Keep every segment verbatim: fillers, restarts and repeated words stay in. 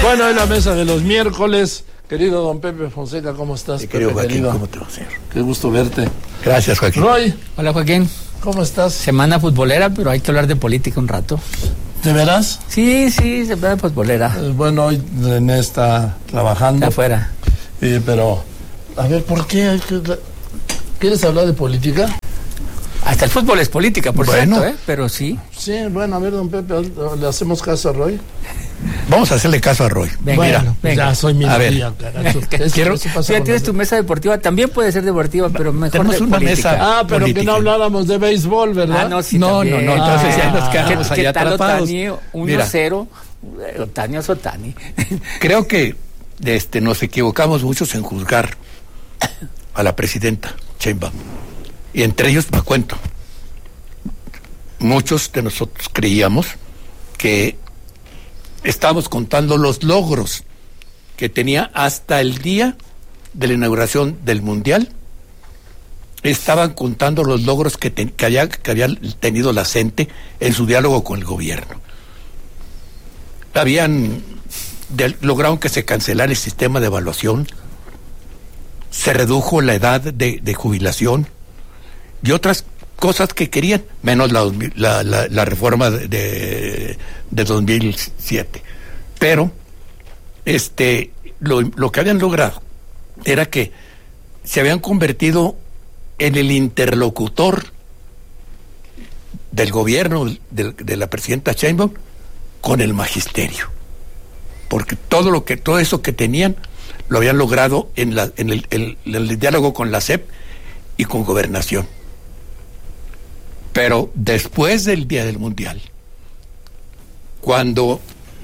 Bueno, en la mesa de los miércoles, querido don Pepe Fonseca, ¿cómo estás? Sí, querido Pepe, Joaquín, querido. ¿cómo te va, señor? Qué gusto verte. Gracias, Joaquín. Roy. Hola, Joaquín. ¿Cómo estás? Semana futbolera, pero hay que hablar de política un rato. ¿De veras? Sí, sí, semana futbolera. Eh, bueno, hoy René está trabajando. Está afuera. Eh, pero, a ver, ¿por qué? ¿Quieres hablar de política? Hasta el fútbol es política, por Bueno. cierto, ¿eh? Pero sí. Sí, bueno, a ver, don Pepe, ¿le hacemos caso a Roy? Vamos a hacerle caso a Roy. Venga, bueno, venga. pues ya soy minoría, carajo. Eso- Quiero, eso pasa ya con tienes los- tu mesa deportiva, también puede ser deportiva, pero mejor Tenemos de una política. mesa. Ah, pero política. que no habláramos de béisbol, ¿verdad? Ah, no, sí, No, también. no, no, entonces ya nos ¿Qué, quedamos qué allá tal atrapados. Otani? uno cero. Otani es Otani. Creo que este, nos equivocamos muchos en juzgar a la presidenta Sheinbaum. Y entre ellos me cuento. Muchos de nosotros creíamos que estábamos contando los logros que tenía hasta el día de la inauguración del Mundial. Estaban contando los logros que, te, que, había, que había tenido la CENTE en su diálogo con el gobierno. Habían de, lograron que se cancelara el sistema de evaluación, se redujo la edad de, de jubilación y otras cosas que querían, menos la, la, la, la reforma de, de, de dos mil siete. Pero este lo, lo que habían logrado era que se habían convertido en el interlocutor del gobierno de, de la presidenta Sheinbaum con el magisterio, porque todo lo que todo eso que tenían lo habían logrado en la en el, el, el diálogo con la S E P y con Gobernación. Pero después del día del Mundial, cuando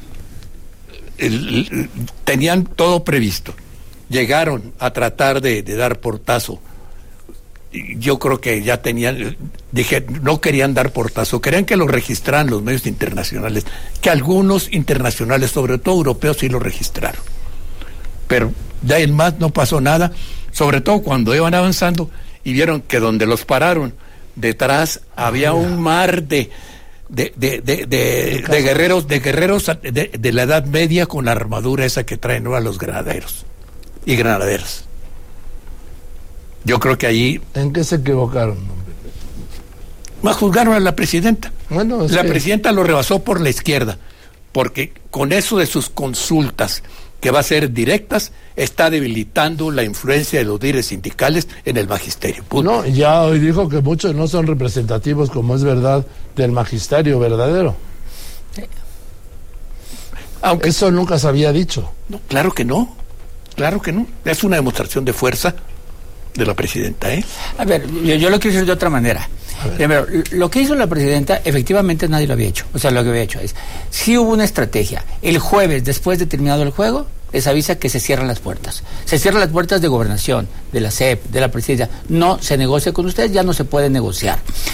el, el, tenían todo previsto, llegaron a tratar de, de dar portazo. Yo creo que ya tenían, dije, no querían dar portazo, querían que lo registraran los medios internacionales, que algunos internacionales, sobre todo europeos, sí lo registraron. Pero de ahí en más no pasó nada, sobre todo cuando iban avanzando y vieron que donde los pararon, detrás había un mar de de, de, de, de, de guerreros, de guerreros de, de la Edad Media con la armadura esa que traen ahora los granaderos y granaderas. Yo creo que ahí... ¿En qué se equivocaron? Más juzgaron a la presidenta. Bueno, es la que... presidenta lo rebasó por la izquierda, porque con eso de sus consultas, que va a ser directas, está debilitando la influencia de los líderes sindicales en el magisterio. Punto. No, ya hoy dijo que muchos no son representativos, como es verdad, del magisterio verdadero. Aunque eso nunca se había dicho. No, claro que no, claro que no. Es una demostración de fuerza de la presidenta, ¿eh? A ver, yo, yo lo quiero decir de otra manera. Primero, lo que hizo la presidenta, efectivamente nadie lo había hecho. O sea, lo que había hecho es, sí hubo una estrategia. El jueves, después de terminado el juego, les avisa que se cierran las puertas. Se cierran las puertas de Gobernación, de la S E P, de la presidencia. No se negocia con ustedes, ya no se puede negociar.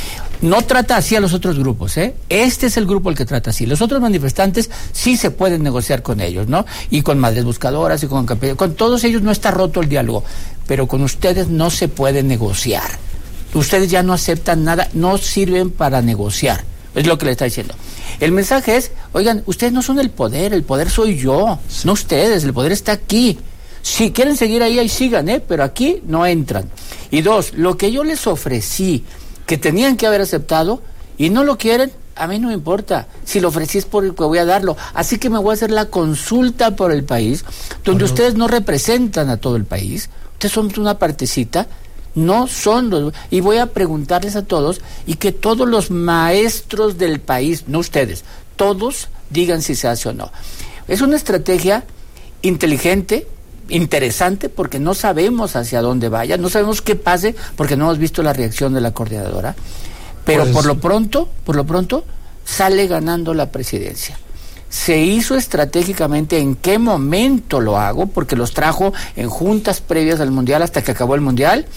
No trata así a los otros grupos, ¿eh? Este es el grupo el que trata así. Los otros manifestantes sí se pueden negociar con ellos, ¿no? Y con madres buscadoras y con con todos ellos no está roto el diálogo, pero con ustedes no se puede negociar. Ustedes ya no aceptan nada, no sirven para negociar. Es lo que le está diciendo. El mensaje es, oigan, ustedes no son el poder, el poder soy yo, no ustedes, el poder está aquí. Si quieren seguir ahí, ahí sigan, ¿eh? Pero aquí no entran. Y dos, lo que yo les ofrecí, que tenían que haber aceptado, y no lo quieren, a mí no me importa. Si lo ofrecí es porque voy a darlo. Así que me voy a hacer la consulta por el país, donde uh-huh. ustedes no representan a todo el país, ustedes son una partecita, no son los... Y voy a preguntarles a todos, y que todos los maestros del país, no ustedes, todos digan si se hace o no. Es una estrategia inteligente, interesante, porque no sabemos hacia dónde vaya, no sabemos qué pase, porque no hemos visto la reacción de la coordinadora, pero pues... por lo pronto, por lo pronto, sale ganando la presidencia. Se hizo estratégicamente en qué momento lo hago, porque los trajo en juntas previas al Mundial hasta que acabó el Mundial,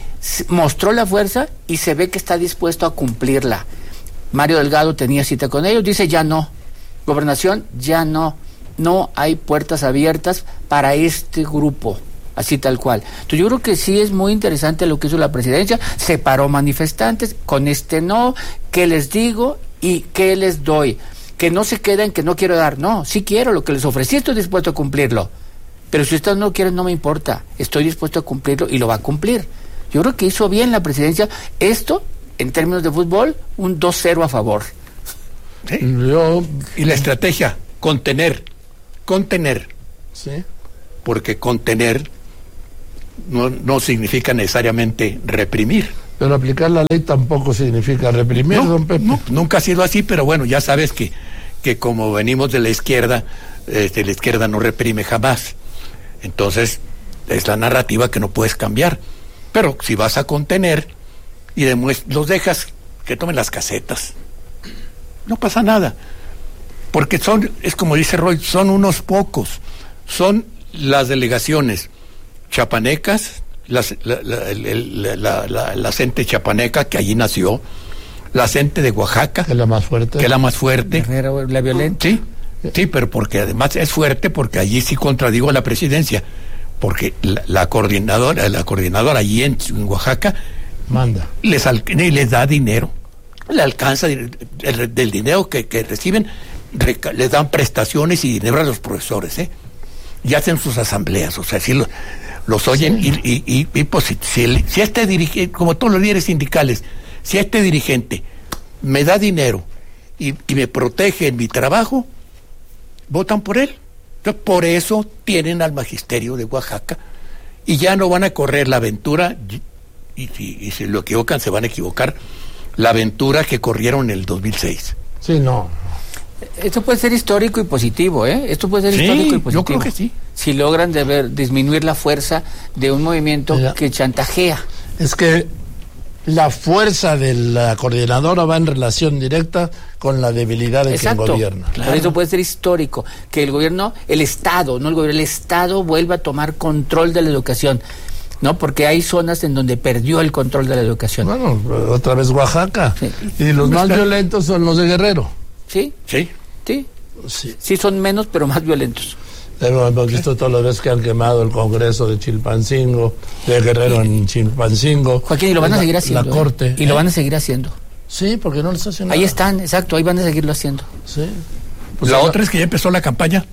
mostró la fuerza y se ve que está dispuesto a cumplirla. Mario Delgado tenía cita con ellos, dice ya no. Gobernación, ya no. No hay puertas abiertas para este grupo, así tal cual. Entonces yo creo que sí es muy interesante lo que hizo la presidencia, separó manifestantes, con este no, ¿qué les digo y qué les doy? que no se queda en que no quiero dar. No, sí quiero, lo que les ofrecí estoy dispuesto a cumplirlo. Pero si ustedes no lo quieren, no me importa. Estoy dispuesto a cumplirlo y lo va a cumplir. Yo creo que hizo bien la presidencia. Esto, en términos de fútbol, un dos cero a favor. ¿Sí? Yo... Y la estrategia, contener, contener. Sí. Porque contener no, no significa necesariamente reprimir. Pero aplicar la ley tampoco significa reprimir, no, don Pepe. No, nunca ha sido así, pero bueno, ya sabes que, que como venimos de la izquierda, este, la izquierda no reprime jamás. Entonces, es la narrativa que no puedes cambiar. Pero si vas a contener y demuest- los dejas que tomen las casetas, no pasa nada. Porque son, es como dice Roy, son unos pocos. Son las delegaciones chapanecas, las, la, la, la, la, la, la gente chapaneca que allí nació, la gente de Oaxaca, que es la más fuerte, que es la más fuerte, Guerrero, la violenta. Sí, sí, pero porque además es fuerte, porque allí sí contradigo a la presidencia, porque la, la coordinadora, la coordinadora allí en, en Oaxaca manda, les al, les da dinero, le alcanza el, el, del dinero que, que reciben, reca, les dan prestaciones y dinero a los profesores, ¿eh? Y hacen sus asambleas, o sea, si lo, los oyen, sí. y, y, y, y pues si, si, el, si este dirigente, como todos los líderes sindicales, si este dirigente me da dinero y, y me protege en mi trabajo, votan por él. Entonces, por eso tienen al magisterio de Oaxaca y ya no van a correr la aventura, y, y, y, y si lo equivocan se van a equivocar, la aventura que corrieron en el dos mil seis. Sí, no. Esto puede ser histórico y positivo, ¿eh? Esto puede ser sí, histórico y positivo. Yo creo que sí. Si logran de ver, disminuir la fuerza de un movimiento Mira, que chantajea. Es que la fuerza de la coordinadora va en relación directa con la debilidad de Exacto. quien gobierna. Claro. Por eso puede ser histórico que el gobierno, el Estado, no el gobierno, el Estado vuelva a tomar control de la educación. ¿No? Porque hay zonas en donde perdió el control de la educación. Bueno, otra vez Oaxaca. Sí. Y los más violentos son los de Guerrero. ¿Sí? Sí. Sí. Sí, sí son menos, pero más violentos. Pero hemos visto todas las veces que han quemado el Congreso de Chilpancingo, de Guerrero en Chilpancingo. Joaquín, y lo van a seguir haciendo. La Corte. ¿eh? Y ¿eh? lo van a seguir haciendo. Sí, porque no les hacen nada. Ahí están, exacto, ahí van a seguirlo haciendo. Sí. Pues la otra es que ya empezó la campaña.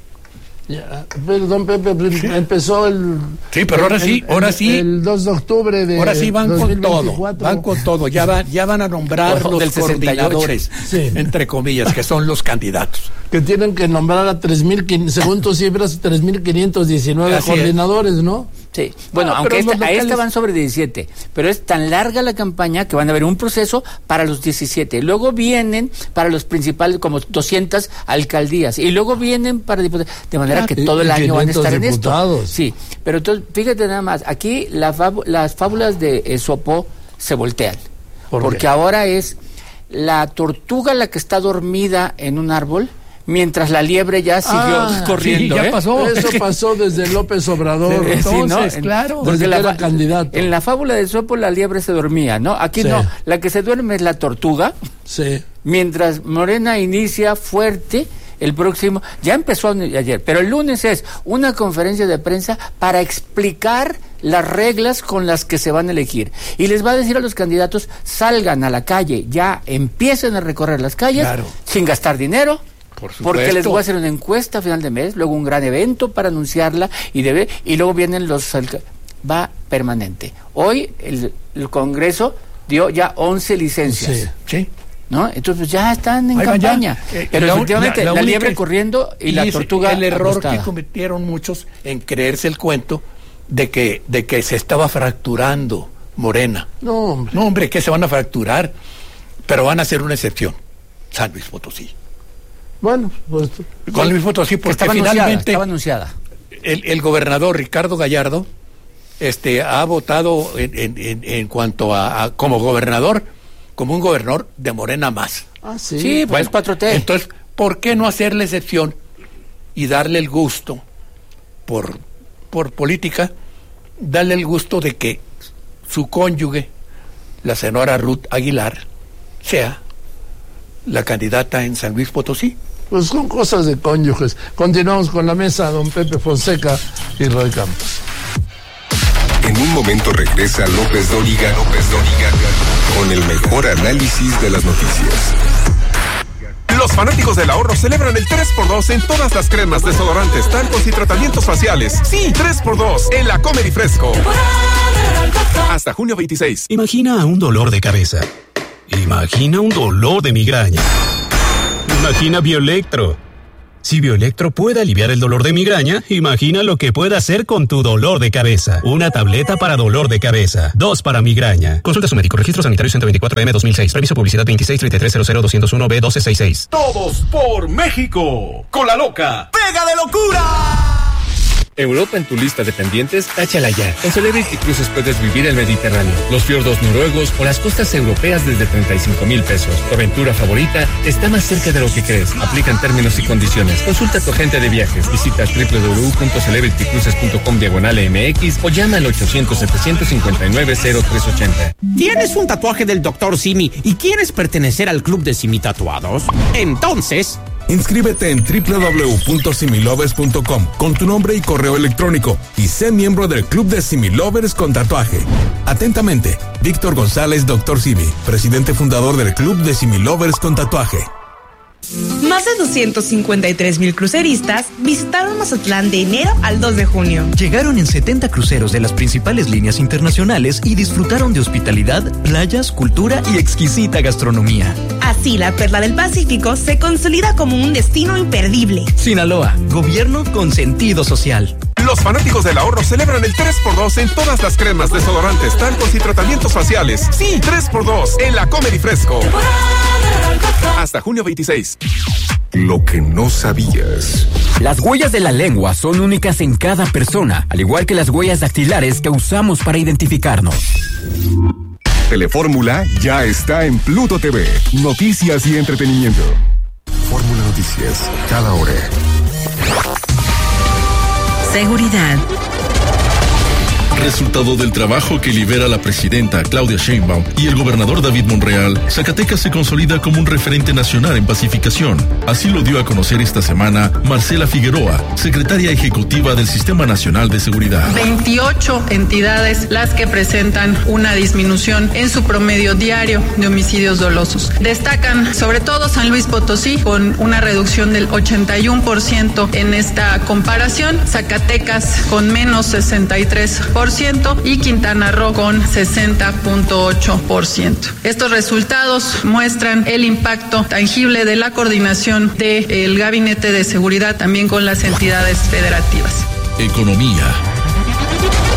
Ya, don Pepe, sí. empezó el... Sí, pero ahora el, sí, ahora el, sí. El dos de octubre de Ahora sí van dos mil veinticuatro. Con todo, van con todo. Ya, va, ya van a nombrar bueno, los coordinadores, sí. entre comillas, que son los candidatos. Que tienen que nombrar a tres mil, según tus cifras, tres mil quinientos diecinueve coordinadores, es. ¿no? Sí, bueno, ah, aunque esta, locales... a esta van sobre diecisiete, pero es tan larga la campaña que van a haber un proceso para los diecisiete, luego vienen para los principales como doscientas alcaldías, y luego vienen para diputados, de manera ah, que todo el año van a estar diputados. en esto. Sí, pero entonces, fíjate nada más, aquí la fábu- las fábulas de Esopo se voltean, ¿Por porque qué? ahora es la tortuga la que está dormida en un árbol, mientras la liebre ya siguió ah, corriendo. Sí, ya ¿eh? pasó. Eso pasó desde López Obrador. Sí, entonces, ¿no? claro. Desde que era candidato. En la fábula de Sopo la liebre se dormía, ¿no? Aquí sí. no. La que se duerme es la tortuga. Sí. Mientras Morena inicia fuerte el próximo. Ya empezó ayer, pero el lunes es una conferencia de prensa para explicar las reglas con las que se van a elegir. Y les va a decir a los candidatos, salgan a la calle, ya empiecen a recorrer las calles, claro. sin gastar dinero. Por porque les voy a hacer una encuesta a final de mes, luego un gran evento para anunciarla y debe y luego vienen los va permanente. Hoy el, el Congreso dio ya once licencias. Sí. ¿Sí? ¿No? Entonces ya están en Ahí campaña. Eh, Pero la, efectivamente la, la, la liebre corriendo y, y la tortuga el error acostada. Que cometieron muchos en creerse el cuento de que de que se estaba fracturando Morena. No, hombre. No, hombre, que se van a fracturar, pero van a ser una excepción. San Luis Potosí. Bueno, pues... Con Luis Potosí, porque estaba finalmente... Anunciada, estaba anunciada. El, el gobernador Ricardo Gallardo este, ha votado en, en, en, en cuanto a, a... como gobernador, como un gobernador de Morena más. Ah, sí. Sí, pues bueno, cuatro T. Entonces, ¿por qué no hacerle excepción y darle el gusto, por, por política, darle el gusto de que su cónyuge, la señora Ruth Aguilar, sea la candidata en San Luis Potosí? Pues son cosas de cónyuges. Continuamos con la mesa, don Pepe Fonseca y Roy Campos. En un momento regresa López Dóriga, López Dóriga, con el mejor análisis de las noticias. Los Los fanáticos del ahorro celebran el tres por dos en todas las cremas, desodorantes, talcos y tratamientos faciales. Sí, tres por dos en la Comer y Fresco. Hasta junio veintiséis. Imagina un dolor de cabeza. Imagina un dolor de migraña. Imagina Bioelectro. Si Bioelectro puede aliviar el dolor de migraña, imagina lo que puede hacer con tu dolor de cabeza. Una tableta para dolor de cabeza. Dos para migraña. Consulta a su médico. Registro sanitario ciento veinticuatro M dos mil seis. Permiso publicidad veintiséis treinta y tres cero cero doscientos uno B doce sesenta y seis. Todos por México. Con la loca. ¡Pega de locura! Europa en tu lista de pendientes, táchala ya. Con Celebrity Cruises puedes vivir el Mediterráneo, los fiordos noruegos o las costas europeas desde treinta y cinco mil pesos. Tu aventura favorita está más cerca de lo que crees. Aplican términos y condiciones. Consulta a tu agente de viajes. Visita doble u doble u doble u punto celebrity cruises punto com diagonal M X o llama al ochocientos setecientos cincuenta y nueve cero tres ochenta. ¿Tienes un tatuaje del doctor Simi y quieres pertenecer al club de Simi Tatuados? Entonces... inscríbete en doble u doble u doble u punto similovers punto com con tu nombre y correo electrónico y sé miembro del Club de Similovers con tatuaje. Atentamente, Víctor González, doctor Simi, presidente fundador del Club de Similovers con tatuaje. Más de doscientos cincuenta y tres mil cruceristas visitaron Mazatlán de enero al dos de junio. Llegaron en setenta cruceros de las principales líneas internacionales y disfrutaron de hospitalidad, playas, cultura y exquisita gastronomía. Así, la Perla del Pacífico se consolida como un destino imperdible. Sinaloa, gobierno con sentido social. Los fanáticos del ahorro celebran el tres por dos en todas las cremas, desodorantes, talcos y tratamientos faciales. Sí, tres por dos en la Comer y Fresco. Hasta junio veintiséis. Lo que no sabías. Las huellas de la lengua son únicas en cada persona, al igual que las huellas dactilares que usamos para identificarnos. Telefórmula ya está en Pluto T V. Noticias y entretenimiento. Fórmula Noticias, cada hora. Seguridad. Resultado del trabajo que lidera la presidenta Claudia Sheinbaum y el gobernador David Monreal, Zacatecas se consolida como un referente nacional en pacificación. Así lo dio a conocer esta semana Marcela Figueroa, secretaria ejecutiva del Sistema Nacional de Seguridad. veintiocho entidades las que presentan una disminución en su promedio diario de homicidios dolosos. Destacan sobre todo San Luis Potosí con una reducción del ochenta y uno por ciento en esta comparación, Zacatecas con menos sesenta y tres por ciento y Quintana Roo con sesenta punto ocho por ciento. Estos resultados muestran el impacto tangible de la coordinación del Gabinete de Seguridad también con las entidades federativas. Economía.